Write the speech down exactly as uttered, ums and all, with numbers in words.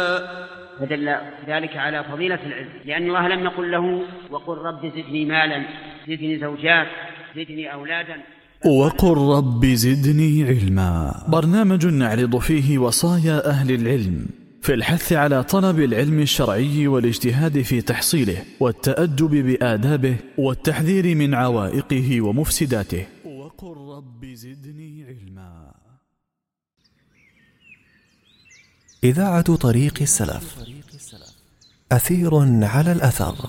فدل ذلك على فضيلة العلم، لأن الله لم يقل له وقل رب زدني مالا، زدني زوجات، زدني أولادا. وقل رب زدني علما، برنامج نعرض فيه وصايا أهل العلم في الحث على طلب العلم الشرعي والاجتهاد في تحصيله والتأدب بآدابه والتحذير من عوائقه ومفسداته. وقل رب زدني علما. إذاعة طريق السلف، أثير على الأثر.